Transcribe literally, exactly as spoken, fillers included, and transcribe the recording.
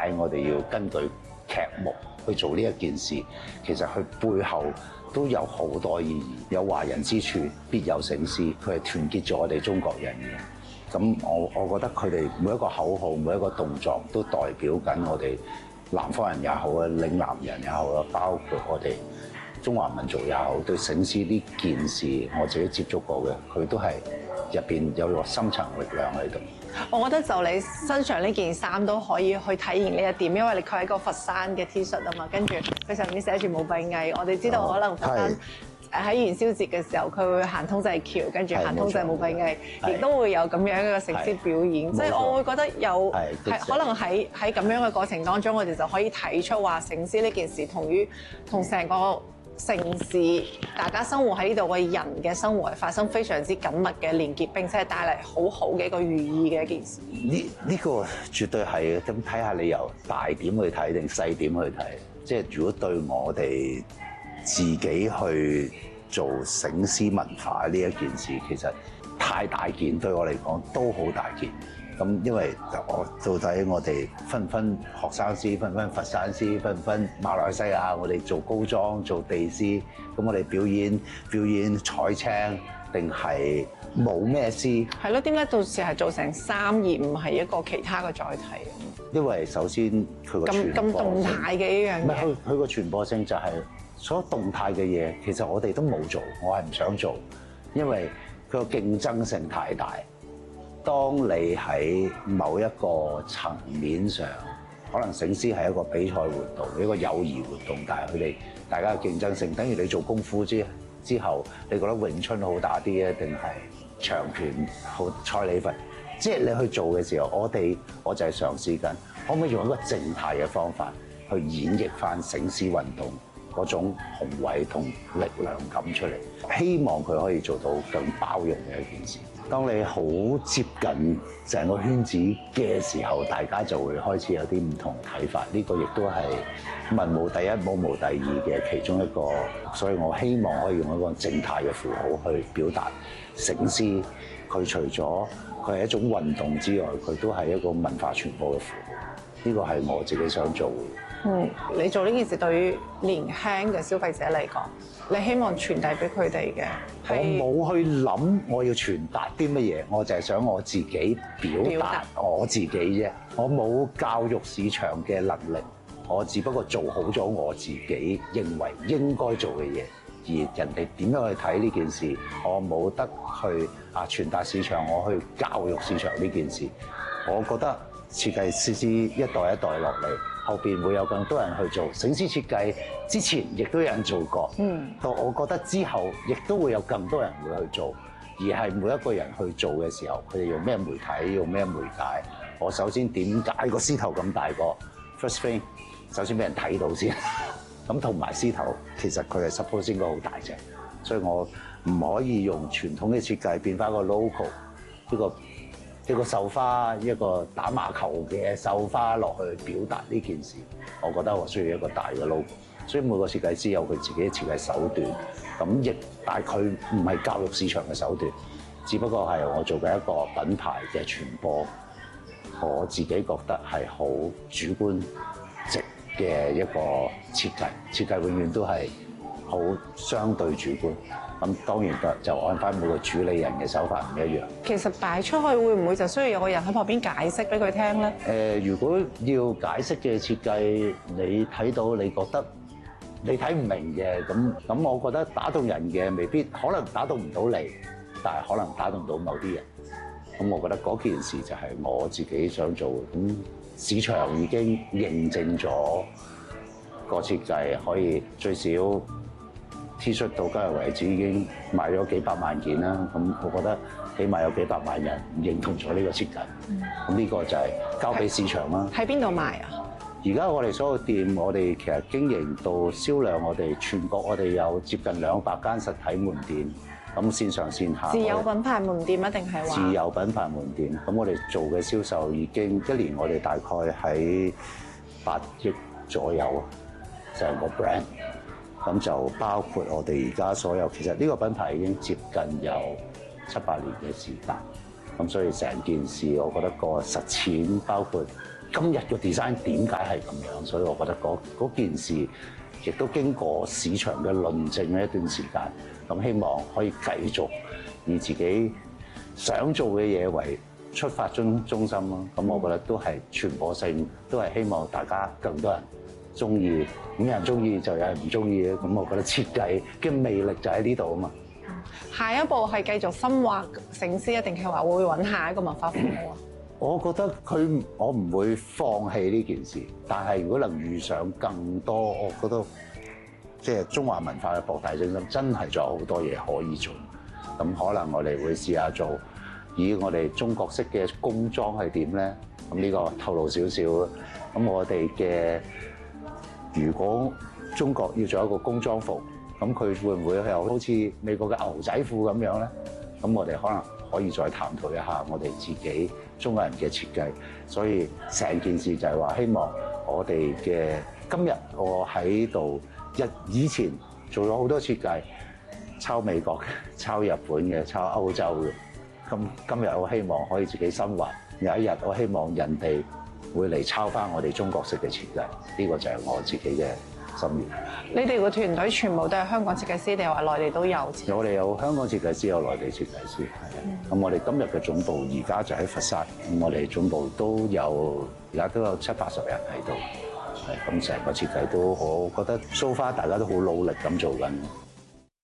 解我哋要根據劇目去做呢一件事，其實佢背後都有好多意義。有華人之處，必有醒獅，佢係團結咗我哋中國人嘅。咁我我覺得佢哋每一個口號、每一個動作都代表緊我哋南方人也好啊，嶺南人也好啊，包括我哋中華民族也好，對醒獅呢件事，我自己接觸過嘅，佢都係入邊有個深層力量喺度。 我覺得就你身上呢件衫都可以去體現呢一點，因為你佢係個佛山嘅 T 恤啊嘛，跟住佢上面寫住武閉翳。我哋知道可能佛山喺元宵節嘅時候，佢會行通濟橋，跟住行通濟武閉翳，亦都會有咁樣嘅醒獅表演。即係我會覺得有係可能喺喺咁樣嘅過程當中，我哋就可以睇出話醒獅呢件事同於同成個城市大家生活喺呢度嘅人嘅生活係發生非常之緊密嘅連結，並且係帶嚟好好嘅一個寓意嘅一件事。 呢呢個絕對係咁，睇下你由大點去睇定細點去睇。即係如果對我哋自己去做醒獅文化呢一件事，其實太大件，對我嚟講都好大件。咁因為我到底我哋分分學生獅，分分佛山獅，分分馬來西亞，我哋做高裝做地獅，咁我哋表演表演彩青定係冇咩獅？係咯，點解到時係做成衫而唔係一個其他嘅載體？ 因為首先佢個咁咁動態嘅呢樣嘢， 唔係佢佢個傳播性就係所有動態嘅嘢，其實我哋都冇做，我係唔想做，因為佢個競爭性太大。當你喺某一個層面上，可能醒獅係一個比賽活動，一個友誼活動，但係佢哋大家嘅競爭性，等於你做功夫之之後，你覺得詠春好打啲咧，定係長拳好蔡李佛？即係你去做嘅時候，我哋我就係嘗試緊，可唔可以用一個靜態嘅方法去演繹翻醒獅運動嗰種宏偉同力量感出嚟，希望佢可以做到更包容嘅一件事。當你好接近成個圈子嘅時候，大家就會開始有啲唔同睇法。呢個亦都係文無第一，武無第二嘅其中一個。所以我希望可以用一個靜態嘅符號去表達醒獅。佢除咗佢係一種運動之外，佢都係一個文化傳播嘅符號。呢個係我自己想做嘅。 嗯，你做呢件事對於年輕嘅消費者嚟講，你希望傳遞俾佢哋嘅， 我冇去諗我要傳達啲乜嘢，我就係想我自己表達我自己啫。我冇教育市場嘅能力，我只不過做好咗我自己認為應該做嘅嘢，而人哋點樣去睇呢件事，我冇得去啊傳達市場，我去教育市場呢件事。我覺得設計師一代一代落嚟，後邊會有更多人去做醒獅設計。之前亦都有人做過，嗯，到我覺得之後亦都會有更多人會去做，而係每一個人去做嘅時候，佢哋用咩媒體，用咩媒介。我首先點解個獅頭咁大個 ？First thing， 首先俾人睇到先。咁同埋獅頭其實佢係 suppose 應該好大隻，所以我唔可以用傳統嘅設計變翻個 logo 呢個。一個繡花，一個打麻球嘅繡花落去表達呢件事，我覺得我需要一個大嘅 logo。所以每個設計師有佢自己嘅設計手段，咁亦但係佢唔係教育市場嘅手段，只不過係我做嘅一個品牌嘅傳播。我自己覺得係好主觀直嘅一個設計，設計永遠都係好相對主觀。咁當然就按翻每個主理人嘅手法唔一樣。 其實擺出去會唔會就需要有個人喺旁邊解釋俾佢聽咧？ 誒、呃，如果要解釋嘅設計，你睇到你覺得你睇唔明嘅，咁咁，我覺得打動人嘅未必，可能打動唔到你，但係可能打動到某啲人。咁我覺得嗰件事就係我自己想做嘅。咁市場已經認證咗個設計可以最少。T 恤到今日為止已經賣咗幾百萬件啦，咁我覺得起碼有幾百萬人認同咗呢個設計。咁呢、嗯、個就係交俾市場啦。 喺邊度賣啊？ 而家我哋所有店，我哋其實經營到銷量，我哋全國我哋有接近兩百間實體門店，咁線上線下。自有品牌門店一定係話？自有品牌門店，咁我哋做嘅銷售已經一年我哋大概喺八億左右啊，成個 brand。咁就包括我哋而家所有，其實呢個品牌已經接近有七八年嘅時間。咁所以成件事，我覺得個實踐包括今日嘅 design 點解係咁樣，所以我覺得嗰嗰件事亦都經過市場嘅論證呢一段時間，咁希望可以繼續以自己想做嘅嘢為出發中中心咯。咁我覺得都係傳播性，都係希望大家更多人中意，咁有人中意就有人唔中意嘅。咁我覺得設計嘅魅力就喺呢度啊嘛。 下一步係繼續深化醒獅，定係話會揾下一個文化服務啊？ 我覺得佢我唔會放棄呢件事，但係如果能遇上更多，我覺得即係中華文化嘅博大精深，真係仲有好多嘢可以做。咁可能我哋會試下做，以我哋中國式嘅工裝係點咧？咁呢個透露少少。咁我哋嘅如果中國要做一個工裝服，咁佢會唔會又好似美國嘅牛仔褲咁樣咧？咁我哋可能可以再探討一下我哋自己中國人嘅設計。所以成件事就係話，希望我哋嘅今日我喺度一以前做咗好多設計，抄美國嘅、抄日本嘅、抄歐洲嘅。咁今日我希望可以自己深化，有一日我希望人哋會嚟抄翻我哋中國式嘅設計。呢個就係我自己嘅心願。 你哋個團隊全部都係香港設計師，定係話內地都有？ 我哋有香港設計師，有內地設計師，係啊。咁、嗯、我哋今日嘅總部而家就喺佛山，咁我哋總部都有而家都有七八十人喺度，係咁成個設計都，我覺得 so far 大家都好努力咁做緊。